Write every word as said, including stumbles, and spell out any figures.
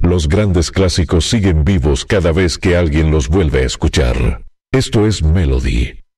Los grandes clásicos siguen vivos cada vez que alguien los vuelve a escuchar. Esto es Melody,